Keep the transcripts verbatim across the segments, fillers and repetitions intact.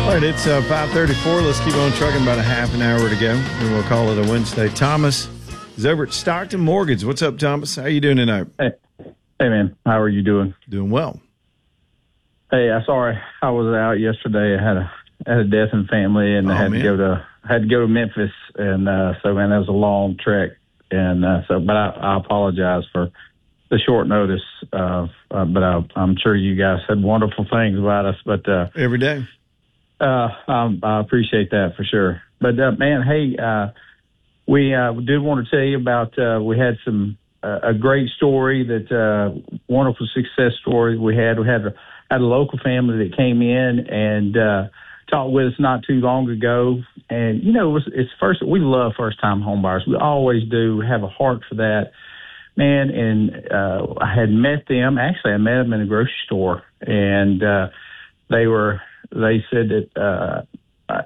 All right, it's uh, five thirty-four. Let's keep on trucking, about a half an hour to go, and we'll call it a Wednesday. Thomas is over at Stockton Mortgage. What's up, Thomas? How you doing tonight? Hey, hey man. How are you doing? Doing well. Hey, I'm sorry. I was out yesterday. I had a had a death in the family, and Oh, I had man. to go to had to go to Memphis, and uh, so man, that was a long trek, and uh, so but I, I apologize for the short notice. Uh, uh, but I, I'm sure you guys said wonderful things about us. But uh, Every day. Uh, um, I appreciate that for sure. But, uh, man, hey, uh, we, uh, did want to tell you about, uh, we had some, uh, a great story that, uh, wonderful success story we had. We had a, had a local family that came in and, uh, talked with us not too long ago. And, you know, it's, it's first, we love first time home buyers. We always do. We have a heart for that, man. And, uh, I had met them. Actually, I met them in a grocery store, and, uh, they were, they said that uh, uh,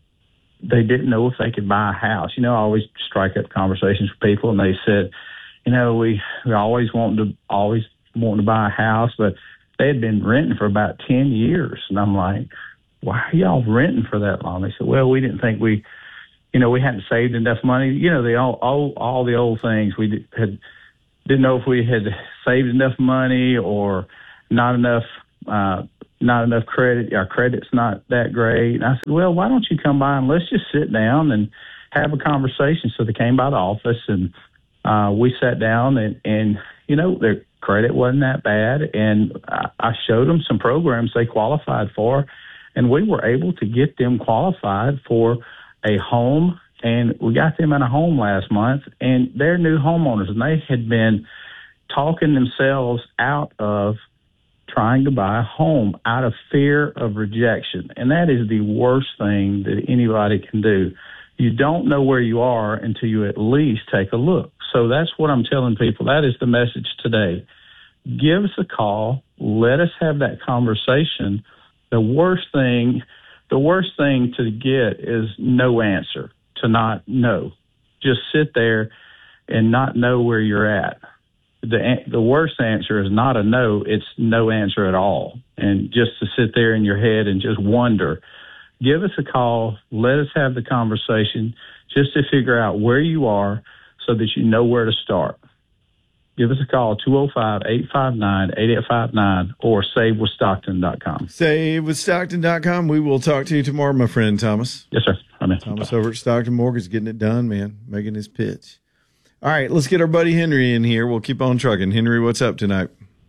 they didn't know if they could buy a house. You know, I always strike up conversations with people, and they said, you know, we, we always want to always wanting to buy a house, but they had been renting for about ten years. And I'm like, why are y'all renting for that long? They said, well, we didn't think we, you know, we hadn't saved enough money. You know, the all all, all the old things. We did, had didn't know if we had saved enough money or not enough. Uh, not enough credit. Our credit's not that great. And I said, well, why don't you come by and let's just sit down and have a conversation. So they came by the office, and uh, we sat down, and, and, you know, their credit wasn't that bad. And I, I showed them some programs they qualified for, and we were able to get them qualified for a home. And we got them in a home last month, and they're new homeowners, and they had been talking themselves out of trying to buy a home out of fear of rejection. And that is the worst thing that anybody can do. You don't know where you are until you at least take a look. So that's what I'm telling people. That is the message today. Give us a call. Let us have that conversation. The worst thing, the worst thing to get is no answer, to not know. Just sit there and not know where you're at. The the worst answer is not a no, it's no answer at all. And just to sit there in your head and just wonder. Give us a call. Let us have the conversation just to figure out where you are so that you know where to start. Give us a call, two oh five, eight five nine, eight eight five nine, or save with stockton dot com. save with stockton dot com. We will talk to you tomorrow, my friend Thomas. Yes, sir. I mean, Thomas over at Stockton Mortgage, getting it done, man, making his pitch. All right, let's get our buddy Henry in here. We'll keep on trucking. Henry, what's up tonight?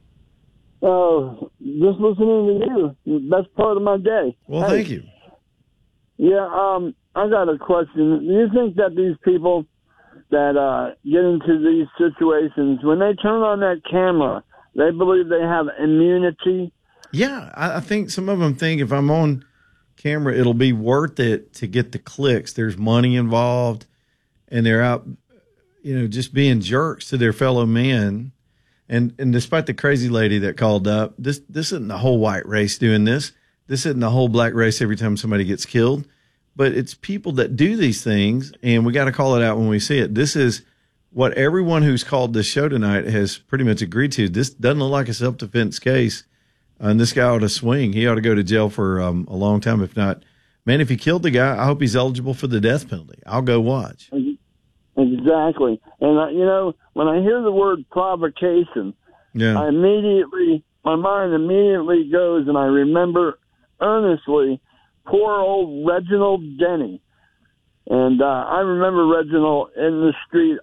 Oh, just listening to you. Best part of my day. Well, Hey. thank you. Yeah, um, I got a question. Do you think that these people that uh, get into these situations, when they turn on that camera, they believe they have immunity? Yeah, I, I think some of them think if I'm on camera, it'll be worth it to get the clicks. There's money involved, and they're out, you know, just being jerks to their fellow men. And and despite the crazy lady that called up, this this isn't the whole white race doing this. This isn't the whole black race every time somebody gets killed. But it's people that do these things, and we got to call it out when we see it. This is what everyone who's called this show tonight has pretty much agreed to. This doesn't look like a self-defense case, uh, and this guy ought to swing. He ought to go to jail for um, a long time, if not. Man, if he killed the guy, I hope he's eligible for the death penalty. I'll go watch. Exactly. And, uh, you know, when I hear the word provocation, Yeah. I immediately, my mind immediately goes, and I remember earnestly poor old Reginald Denny. And uh, I remember Reginald in the street.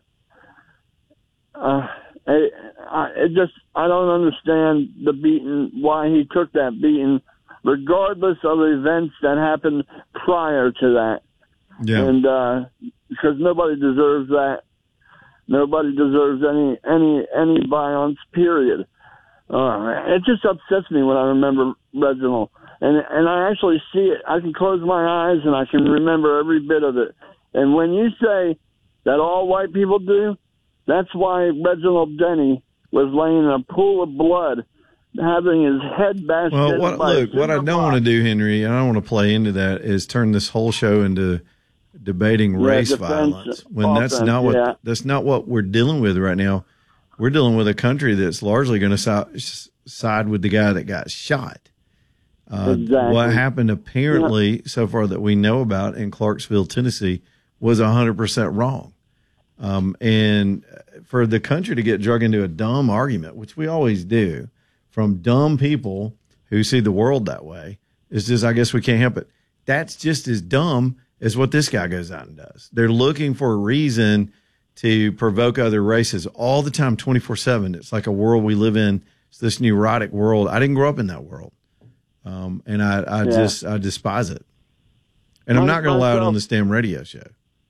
Uh, I, I, it just, I don't understand the beating, why he took that beating, regardless of the events that happened prior to that. Yeah. And uh, because nobody deserves that. Nobody deserves any any any violence, period. Uh, it just upsets me when I remember Reginald. And and I actually see it. I can close my eyes and I can remember every bit of it. And when you say that all white people do, that's why Reginald Denny was laying in a pool of blood, having his head bashed Well, in what, by a look, what I cinder don't want to block. do, Henry, and I don't want to play into that, is turn this whole show into debating Yeah, race defense, violence when that's offense, not what yeah. that's not what we're dealing with right now. We're dealing with a country that's largely going to si- side with the guy that got shot. Uh, exactly. What happened apparently yeah. so far that we know about in Clarksville, Tennessee, was one hundred percent wrong. Um, and for the country to get drug into a dumb argument, which we always do, from dumb people who see the world that way, is just, I guess we can't help it. That's just as dumb as what this guy goes out and does. They're looking for a reason to provoke other races all the time, twenty-four seven. It's like a world we live in. It's this neurotic world. I didn't grow up in that world. Um, and I, I yeah. just, I despise it. And I'm not going to allow it on this damn radio show.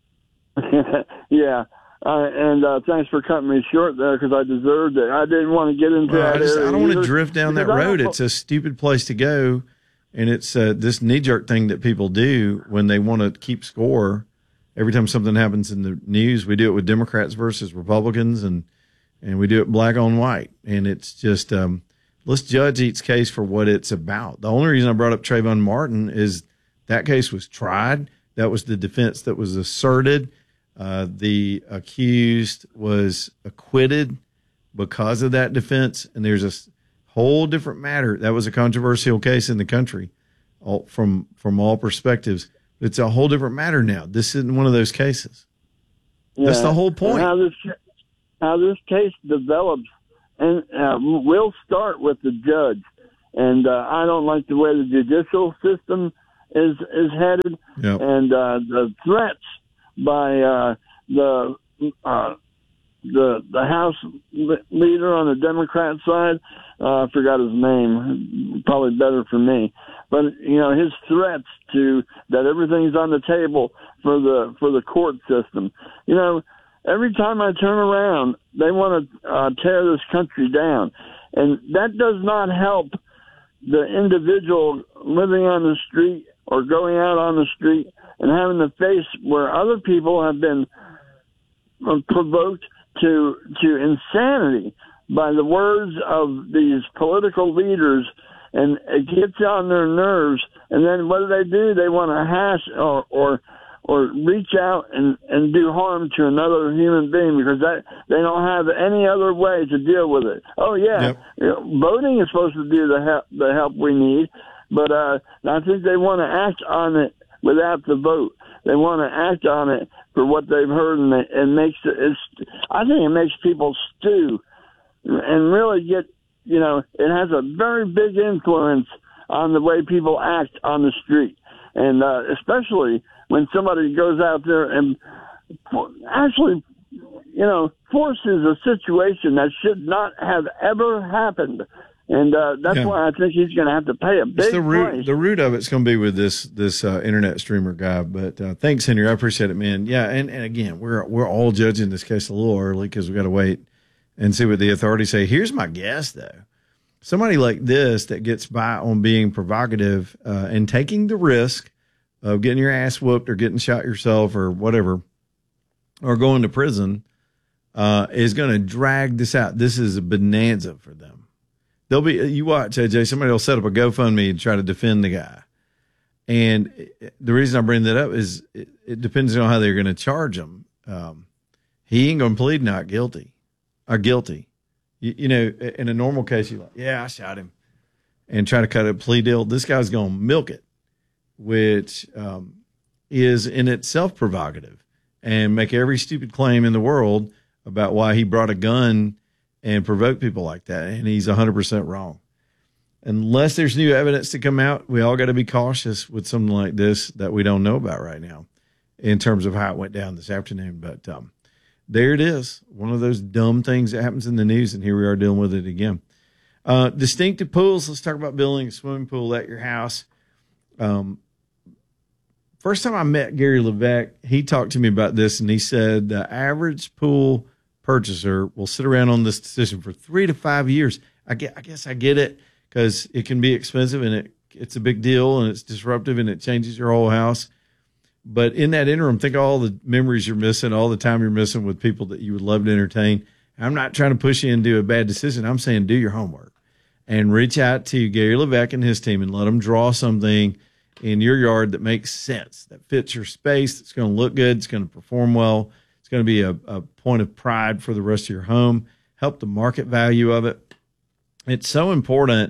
yeah. Uh, and uh, thanks for cutting me short there because I deserved it. I didn't want to get into well, that. I, just, I don't want to drift down that road. It's a stupid place to go. And it's uh, this knee-jerk thing that people do when they want to keep score. Every time something happens in the news, we do it with Democrats versus Republicans, and and we do it black on white. And it's just, um, let's judge each case for what it's about. The only reason I brought up Trayvon Martin is that case was tried. That was the defense that was asserted. Uh, the accused was acquitted because of that defense. And there's a whole different matter. That was a controversial case in the country all, from from all perspectives. It's a whole different matter now. This isn't one of those cases. Yeah. That's the whole point. And how this how this case develops, and uh, we'll start with the judge. And uh, I don't like the way the judicial system is is headed, yep. and uh, the threats by uh, the uh, the the House leader on the Democrat side. Uh, I forgot his name. Probably better for me. But you know, his threats to that everything's on the table for the for the court system. You know, every time I turn around, they want to uh, tear this country down, and that does not help the individual living on the street or going out on the street and having to face where other people have been provoked to to insanity by the words of these political leaders, and it gets on their nerves. And then what do they do? They want to hash or or, or reach out and, and do harm to another human being because that they don't have any other way to deal with it. Oh yeah, yep. you know, voting is supposed to be the help, the help we need, but uh, I think they want to act on it without the vote. They want to act on it for what they've heard, and it, it makes it. It's, I think it makes people stew and really get. You know, it has a very big influence on the way people act on the street, and uh, especially when somebody goes out there and actually, you know, forces a situation that should not have ever happened. And uh, that's yeah. why I think he's going to have to pay a big it's the root, price. The root of it's going to be with this this uh, internet streamer guy. But uh, thanks, Henry. I appreciate it, man. Yeah, and, and again, we're we're all judging this case a little early because we got to wait and see what the authorities say. Here's my guess, though. Somebody like this that gets by on being provocative uh, and taking the risk of getting your ass whooped or getting shot yourself or whatever, or going to prison, uh, is going to drag this out. This is a bonanza for them. They'll be, you watch, A J, somebody will set up a GoFundMe and try to defend the guy. And the reason I bring that up is it, it depends on how they're going to charge him. Um, he ain't going to plead not guilty or guilty. You, you know, in a normal case, you're like, yeah, I shot him, and try to cut a plea deal. This guy's going to milk it, which um, is in itself provocative, and make every stupid claim in the world about why he brought a gun and provoke people like that. And he's one hundred percent wrong. Unless there's new evidence to come out, we all got to be cautious with something like this that we don't know about right now in terms of how it went down this afternoon. But um, there it is. One of those dumb things that happens in the news, and here we are dealing with it again. Uh, distinctive pools. Let's talk about building a swimming pool at your house. Um, first time I met Gary Levesque, he talked to me about this, and he said the average pool purchaser will sit around on this decision for three to five years. I get, I guess I get it because it can be expensive and it it's a big deal and it's disruptive and it changes your whole house. But in that interim, think of all the memories you're missing, all the time you're missing with people that you would love to entertain. I'm not trying to push you into a bad decision. I'm saying do your homework and reach out to Gary Levesque and his team and let them draw something in your yard that makes sense, that fits your space, that's going to look good, it's going to perform well. It's going to be a, a point of pride for the rest of your home, help the market value of it. It's so important.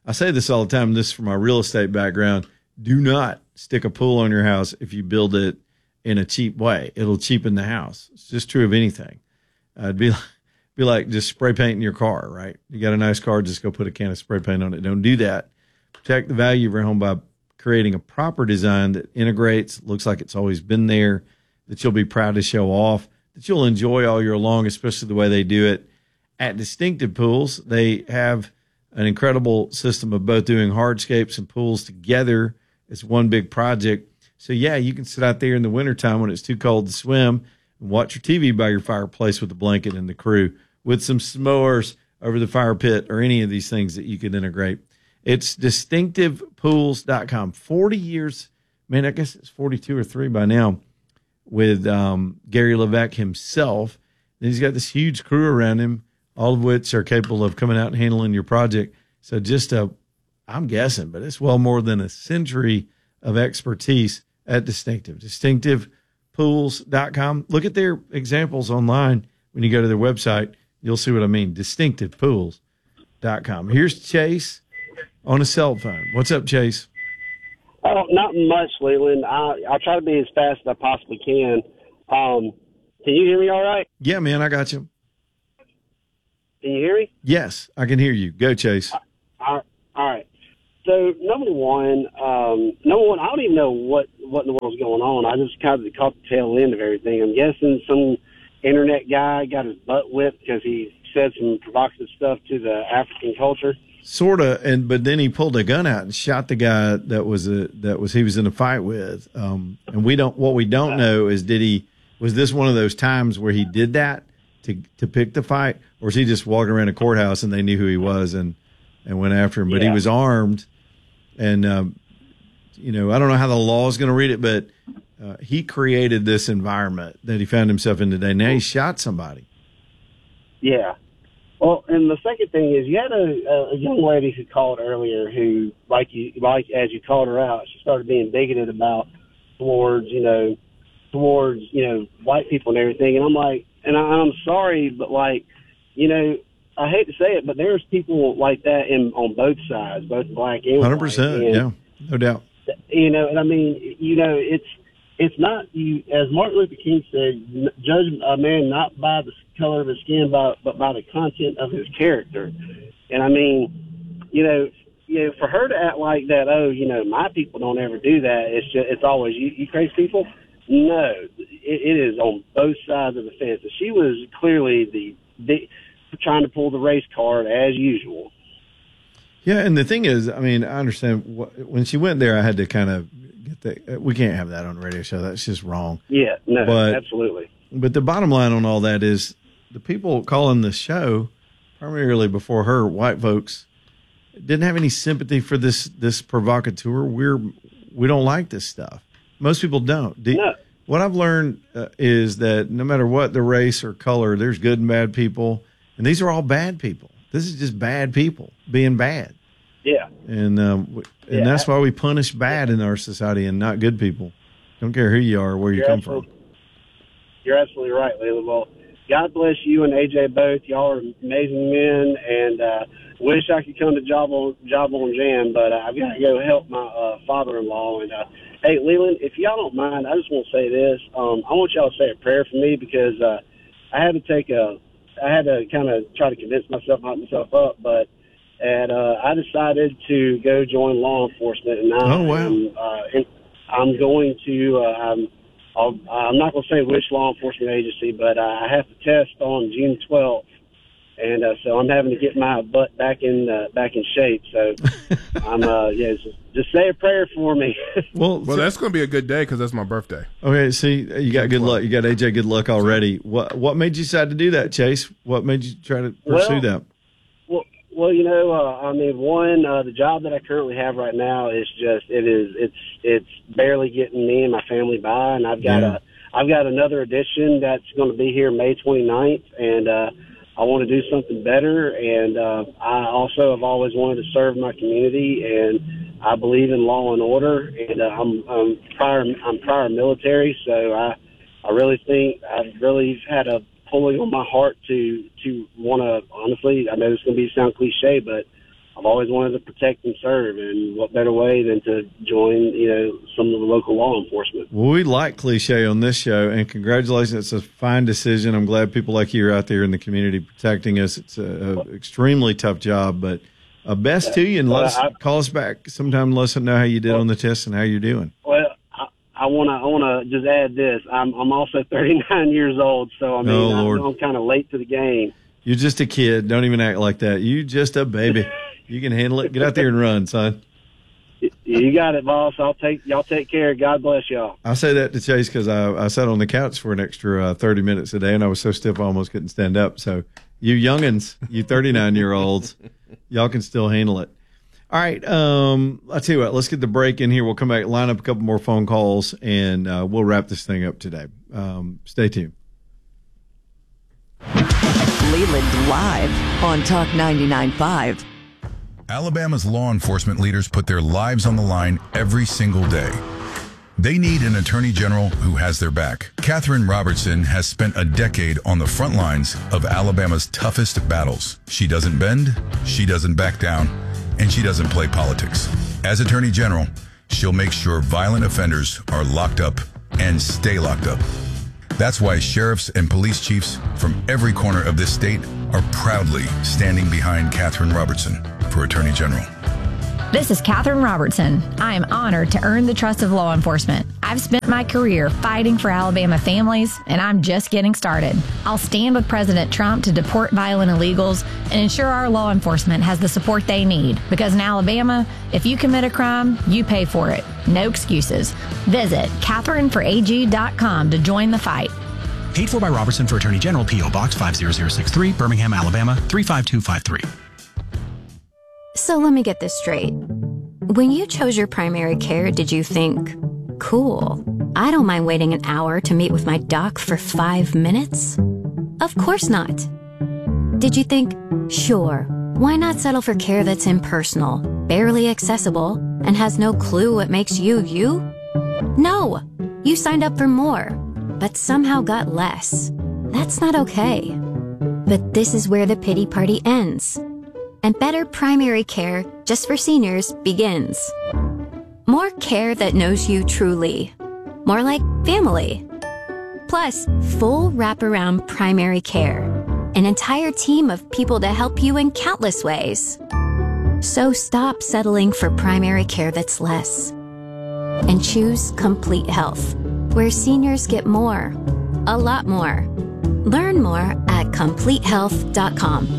I say this all the time. This is from my real estate background. Do not stick a pool on your house if you build it in a cheap way. It'll cheapen the house. It's just true of anything. Uh, it'd be like, be like just spray painting your car, right? You got a nice car, just go put a can of spray paint on it. Don't do that. Protect the value of your home by creating a proper design that integrates, looks like it's always been there, that you'll be proud to show off, that you'll enjoy all year long, especially the way they do it. At Distinctive Pools, they have an incredible system of both doing hardscapes and pools together as one big project. So, yeah, you can sit out there in the wintertime when it's too cold to swim and watch your T V by your fireplace with a blanket and the crew, with some s'mores over the fire pit, or any of these things that you could integrate. It's distinctive pools dot com. forty years, man, I guess it's forty-two or three by now, with um, Gary Levesque himself. And he's got this huge crew around him, all of which are capable of coming out and handling your project. So just, a, I'm guessing, but it's well more than a century of expertise at Distinctive. distinctive pools dot com. Look at their examples online when you go to their website. You'll see what I mean. distinctive pools dot com. Here's Chase on a cell phone. What's up, Chase? Oh, not much, Leland. I, I'll try to be as fast as I possibly can. Um, can you hear me all right? Yeah, man, I got you. Can you hear me? Yes, I can hear you. Go, Chase. All right. All right. So, number one, um, number one, I don't even know what, what in the world's going on. I just kind of caught the tail end of everything. I'm guessing some internet guy got his butt whipped because he said some provocative stuff to the African culture. Sort of, and but then he pulled a gun out and shot the guy that was a that was he was in a fight with. Um, and we don't what we don't know is did he was this one of those times where he did that to to pick the fight, or was he just walking around a courthouse and they knew who he was and and went after him? But yeah. he was armed, and um, you know I don't know how the law is going to read it, but uh, he created this environment that he found himself in today. Now he shot somebody. Yeah. Well, and the second thing is, you had a, a young lady who called earlier who, like you, like as you called her out, she started being bigoted about towards, you know, towards, you know, white people and everything. And I'm like, and I, I'm sorry, but like, you know, I hate to say it, but there's people like that in on both sides, both black and white. one hundred percent, yeah, no doubt. You know, and I mean, you know, it's it's not you, as Martin Luther King said, judge a man not by the color of his skin, but, but by the content of his character. And I mean, you know, you know, for her to act like that, oh, you know, my people don't ever do that. It's just, it's always you, you crazy people. No, it, it is on both sides of the fence. She was clearly the, the trying to pull the race card as usual. Yeah, and the thing is, I mean, I understand what, when she went there, I had to kind of get that. We can't have that on the radio show. That's just wrong. Yeah, no, but, absolutely. But the bottom line on all that is the people calling the show, primarily before her, white folks, didn't have any sympathy for this this provocateur. We're we don't like this stuff. Most people don't. Do, no. What I've learned uh, is that no matter what the race or color, there's good and bad people, and these are all bad people. This is just bad people being bad. Yeah. And um, and yeah. that's why we punish bad in our society and not good people. Don't care who you are or where you come from. You're absolutely right, Leland. Well, God bless you and A J both. Y'all are amazing men, and uh, wish I could come to Job on, Job on Jam, but uh, I've got to go help my uh, father-in-law. And uh, hey, Leland, if y'all don't mind, I just want to say this. Um, I want y'all to say a prayer for me because uh, I had to take a, I had to kind of try to convince myself, hype myself up, but and uh, I decided to go join law enforcement, and oh, wow. I'm, uh, and I'm going to. Uh, I'm, I'll, I'm not going to say which law enforcement agency, but uh, I have to test on June twelfth, and uh, so I'm having to get my butt back in uh, back in shape. So I'm uh, yeah, just, just say a prayer for me. well, well, that's going to be a good day because that's my birthday. Okay, see, you got good luck. You got A J good luck already. What what made you decide to do that, Chase? What made you try to pursue well, that? Well, well, you know, uh, I mean, one, uh, the job that I currently have right now is just it is it's it's barely getting me and my family by, and I've got yeah. a I've got another edition that's going to be here May twenty-ninth, and uh, I want to do something better. And uh, I also have always wanted to serve my community, and I believe in law and order. And uh, I'm I'm prior I'm prior military, so I I really think I've really had a pulling on my heart to to want to honestly. I know it's going to be sound cliche, but I've always wanted to protect and serve, and what better way than to join, you know, some of the local law enforcement. Well, we like cliche on this show, and congratulations. It's a fine decision. I'm glad people like you are out there in the community protecting us. It's an extremely tough job, but uh, best to you, and let us, I, call us back sometime and let us know how you did on the test and how you're doing. Well, I want to I want to just add this. I'm I'm also thirty-nine years old, so I mean, oh, I Lord. know I'm kind of late to the game. You're just a kid. Don't even act like that. You just a baby. You can handle it. Get out there and run, son. You got it, boss. I'll take y'all take care. God bless y'all. I say that to Chase because I, I sat on the couch for an extra uh, thirty minutes a day, and I was so stiff I almost couldn't stand up. So you youngins, you thirty-nine-year-olds, y'all can still handle it. All right. Um, I'll tell you what. Let's get the break in here. We'll come back, line up a couple more phone calls, and uh, we'll wrap this thing up today. Um, stay tuned. Leland Live on Talk ninety-nine point five. Alabama's law enforcement leaders put their lives on the line every single day. They need an attorney general who has their back. Katherine Robertson has spent a decade on the front lines of Alabama's toughest battles. She doesn't bend, she doesn't back down, and she doesn't play politics. As attorney general, she'll make sure violent offenders are locked up and stay locked up. That's why sheriffs and police chiefs from every corner of this state are proudly standing behind Katherine Robertson for Attorney General. This is Katherine Robertson. I am honored to earn the trust of law enforcement. I've spent my career fighting for Alabama families, and I'm just getting started. I'll stand with President Trump to deport violent illegals and ensure our law enforcement has the support they need. Because in Alabama, if you commit a crime, you pay for it. No excuses. Visit Katherine for A G dot com to join the fight. Paid for by Robertson for Attorney General, P O Box five zero zero six three, Birmingham, Alabama three five two five three. So let me get this straight. When you chose your primary care, did you think, cool, I don't mind waiting an hour to meet with my doc for five minutes? Of course not. Did you think, sure, why not settle for care that's impersonal, barely accessible, and has no clue what makes you you? No, you signed up for more, but somehow got less. That's not okay. But this is where the pity party ends. And better primary care just for seniors begins. More care that knows you truly. More like family. Plus, full wraparound primary care. An entire team of people to help you in countless ways. So stop settling for primary care that's less. And choose Complete Health, where seniors get more. A lot more. Learn more at complete health dot com.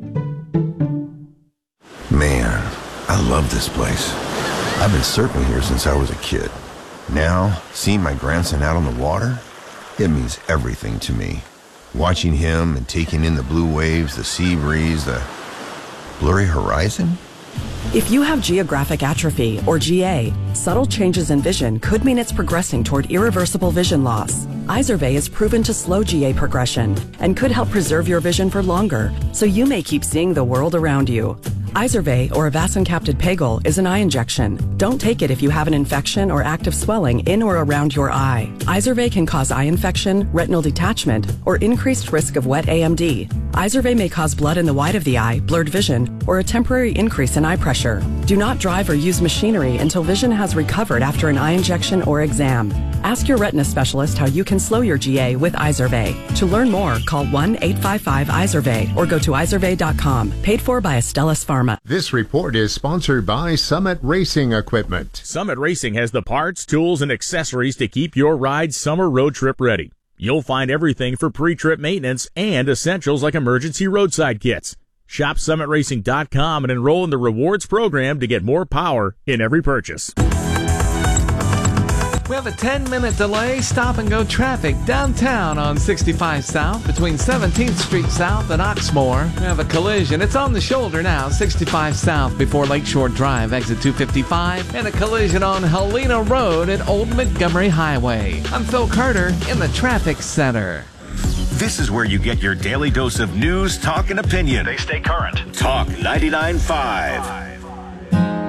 Man, I love this place. I've been surfing here since I was a kid. Now, seeing my grandson out on the water, it means everything to me. Watching him and taking in the blue waves, the sea breeze, the blurry horizon. If you have geographic atrophy, or G A, subtle changes in vision could mean it's progressing toward irreversible vision loss. Izervay is proven to slow G A progression and could help preserve your vision for longer, so you may keep seeing the world around you. Izervay, or avacincaptad pegol, is an eye injection. Don't take it if you have an infection or active swelling in or around your eye. Izervay can cause eye infection, retinal detachment, or increased risk of wet A M D. Izervay may cause blood in the white of the eye, blurred vision, or a temporary increase in eye pressure. Do not drive or use machinery until vision has recovered after an eye injection or exam. Ask your retina specialist how you can slow your G A with Izervay. To learn more, call one eight five five Izervay or go to izervay dot com. Paid for by Astellas Pharma. This report is sponsored by Summit Racing Equipment. Summit Racing has the parts, tools, and accessories to keep your ride summer road trip ready. You'll find everything for pre-trip maintenance and essentials like emergency roadside kits. Shop summit racing dot com and enroll in the rewards program to get more power in every purchase. We have a ten-minute delay stop-and-go traffic downtown on sixty-five South between seventeenth Street South and Oxmoor. We have a collision. It's on the shoulder now, sixty-five South before Lakeshore Drive, exit two fifty-five, and a collision on Helena Road at Old Montgomery Highway. I'm Phil Carter in the Traffic Center. This is where you get your daily dose of news, talk, and opinion. They stay current. Talk ninety-nine point five.